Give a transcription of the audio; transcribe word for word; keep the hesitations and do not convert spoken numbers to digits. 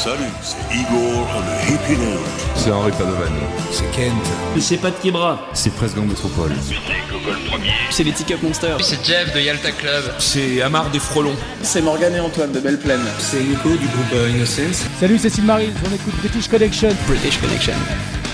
Salut, c'est Igor on the Hippie Note. C'est Henri Padovan. C'est Kent. C'est Pat Kebra. C'est Presque Gang Métropole. C'est Google Premier. C'est les Teacup Monsters. C'est Jeff de Yalta Club. C'est Amar des Frelons. C'est Morgane et Antoine de Belle Plaine. C'est Nico du groupe euh, Innocence. Salut, c'est Sylmarie, on écoute British Connection. British Connection.